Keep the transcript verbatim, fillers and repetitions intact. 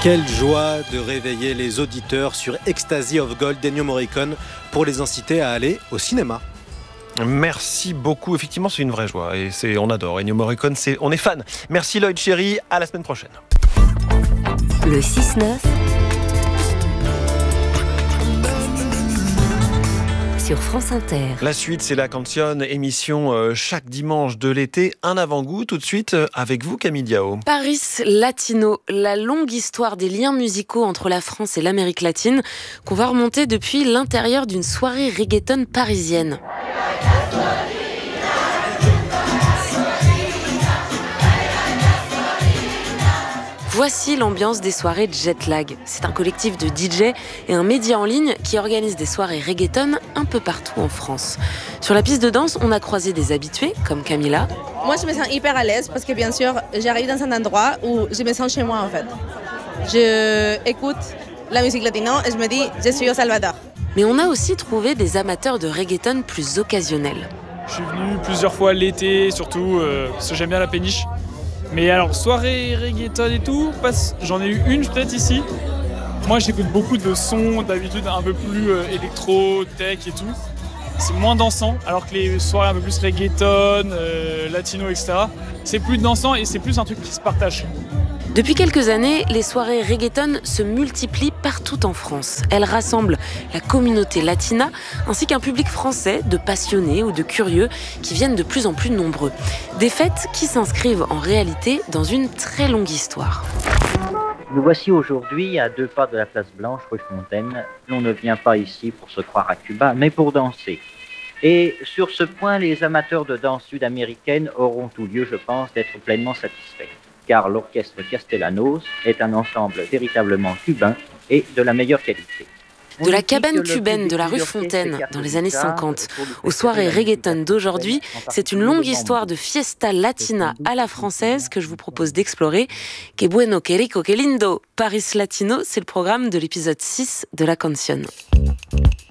Quelle joie de réveiller les auditeurs sur Ecstasy of Gold d'Ennio Morricone pour les inciter à aller au cinéma. Merci beaucoup, effectivement c'est une vraie joie et c'est, on adore Ennio Morricone, c'est, on est fan. Merci Lloyd Chéri, à la semaine prochaine. Le six neuf sur France Inter. La suite, c'est la Canción, émission euh, chaque dimanche de l'été. Un avant-goût tout de suite euh, avec vous, Camille Diao. Paris Latino, la longue histoire des liens musicaux entre la France et l'Amérique latine qu'on va remonter depuis l'intérieur d'une soirée reggaeton parisienne. Voici l'ambiance des soirées Jetlag. C'est un collectif de D J et un média en ligne qui organise des soirées reggaeton un peu partout en France. Sur la piste de danse, on a croisé des habitués comme Camila. Moi, je me sens hyper à l'aise parce que bien sûr, j'arrive dans un endroit où je me sens chez moi en fait. Je écoute la musique latino et je me dis, je suis au Salvador. Mais on a aussi trouvé des amateurs de reggaeton plus occasionnels. Je suis venu plusieurs fois l'été, surtout euh, parce que j'aime bien la péniche. Mais alors, soirée reggaeton et tout, passe, j'en ai eu une peut-être ici. Moi, j'écoute beaucoup de sons, d'habitude un peu plus euh, électro, tech et tout. C'est moins dansant, alors que les soirées un peu plus reggaeton, euh, latino, et cetera, c'est plus dansant et c'est plus un truc qui se partage. Depuis quelques années, les soirées reggaeton se multiplient partout en France. Elles rassemblent la communauté latina ainsi qu'un public français de passionnés ou de curieux qui viennent de plus en plus nombreux. Des fêtes qui s'inscrivent en réalité dans une très longue histoire. Nous voici aujourd'hui à deux pas de la place Blanche, rue Fontaine. On ne vient pas ici pour se croire à Cuba, mais pour danser. Et sur ce point, les amateurs de danse sud-américaine auront tout lieu, je pense, d'être pleinement satisfaits. Car l'orchestre Castellanos est un ensemble véritablement cubain et de la meilleure qualité. De la cabane cubaine de la rue Fontaine dans les années cinquante aux soirées reggaeton d'aujourd'hui, c'est une longue histoire de fiesta latina à la française que je vous propose d'explorer. Que bueno, que rico, que lindo. Paris Latino, c'est le programme de l'épisode six de la Canción.